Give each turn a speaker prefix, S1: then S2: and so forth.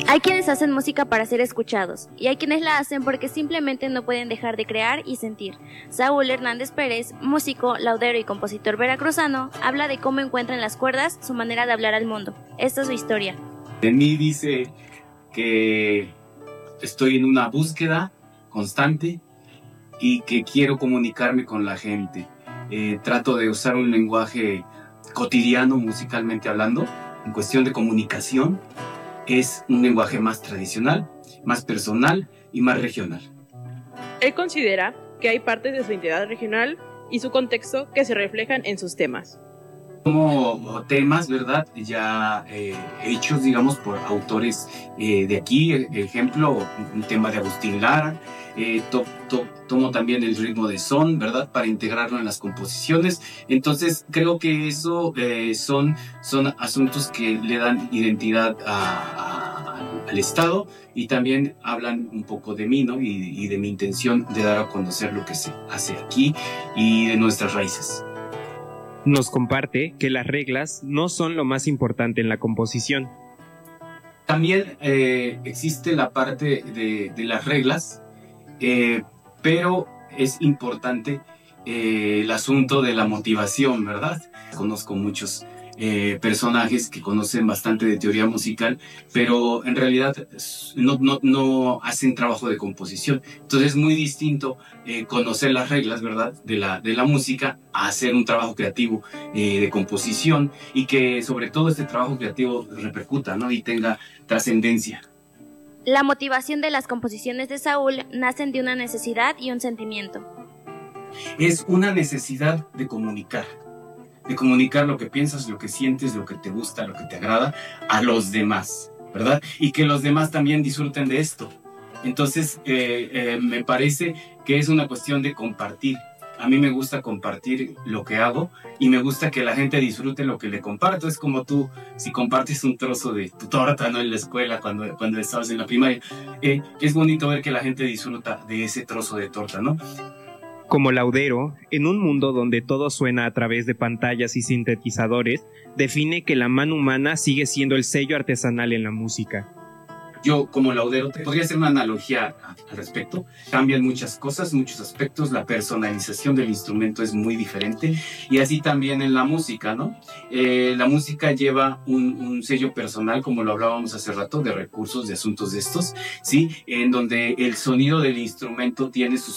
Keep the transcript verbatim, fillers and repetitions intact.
S1: Hay quienes hacen música para ser escuchados, y hay quienes la hacen porque simplemente no pueden dejar de crear y sentir. Saúl Hernández Pérez, músico, laudero y compositor veracruzano, habla de cómo encuentra en las cuerdas su manera de hablar al mundo. Esta es su historia.
S2: De mí dice que estoy en una búsqueda constante y que quiero comunicarme con la gente. Eh, trato de usar un lenguaje cotidiano musicalmente hablando, en cuestión de comunicación. Es un lenguaje más tradicional, más personal y más regional.
S3: Él considera que hay partes de su identidad regional y su contexto que se reflejan en sus temas.
S2: Como temas, ¿verdad? Ya eh, hechos, digamos, por autores eh, de aquí. Ejemplo, un tema de Agustín Lara. Eh, to, to, tomo también el ritmo de son, ¿verdad? Para integrarlo en las composiciones. Entonces, creo que eso eh, son, son asuntos que le dan identidad a, a, al Estado y también hablan un poco de mí, ¿no? Y, y de mi intención de dar a conocer lo que se hace aquí y de nuestras raíces.
S4: Nos comparte que las reglas no son lo más importante en la composición.
S2: También eh, existe la parte de, de las reglas, eh, pero es importante eh, el asunto de la motivación, ¿verdad? Conozco muchos eh, personajes que conocen bastante de teoría musical, pero en realidad no, no, no hacen trabajo de composición. Entonces es muy distinto eh, conocer las reglas, ¿verdad? De la, de la música a hacer un trabajo creativo eh, de composición y que sobre todo este trabajo creativo repercuta, ¿no? Y tenga trascendencia.
S1: La motivación de las composiciones de Saúl nacen de una necesidad y un sentimiento.
S2: Es una necesidad de comunicar. de comunicar lo que piensas, lo que sientes, lo que te gusta, lo que te agrada a los demás, ¿verdad? Y que los demás también disfruten de esto. Entonces, eh, eh, me parece que es una cuestión de compartir. A mí me gusta compartir lo que hago y me gusta que la gente disfrute lo que le comparto. Es como tú, si compartes un trozo de tu torta, ¿no? En la escuela, cuando, cuando estabas en la primaria. Eh, es bonito ver que la gente disfruta de ese trozo de torta, ¿no?
S4: Como laudero, en un mundo donde todo suena a través de pantallas y sintetizadores, define que la mano humana sigue siendo el sello artesanal en la música.
S2: Yo, como laudero, te podría hacer una analogía al respecto. Cambian muchas cosas, muchos aspectos. La personalización del instrumento es muy diferente. Y así también en la música, ¿no? Eh, la música lleva un, un sello personal, como lo hablábamos hace rato, de recursos, de asuntos de estos, ¿sí? En donde el sonido del instrumento tiene sus